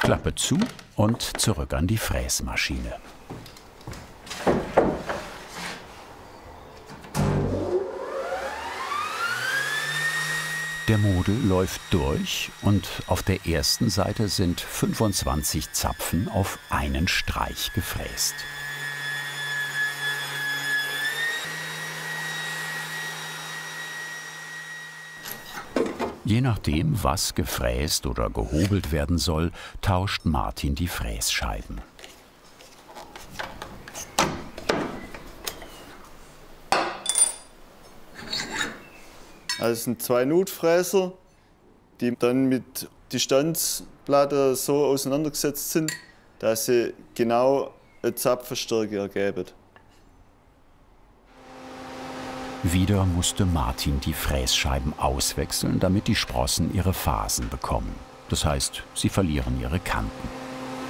Klappe zu und zurück an die Fräsmaschine. Der Model läuft durch und auf der ersten Seite sind 25 Zapfen auf einen Streich gefräst. Je nachdem, was gefräst oder gehobelt werden soll, tauscht Martin die Frässcheiben. Also es sind 2 Notfräser, die dann mit Distanzplatte so auseinandergesetzt sind, dass sie genau eine Zapfenstärke ergeben. Wieder musste Martin die Frässcheiben auswechseln, damit die Sprossen ihre Phasen bekommen. Das heißt, sie verlieren ihre Kanten.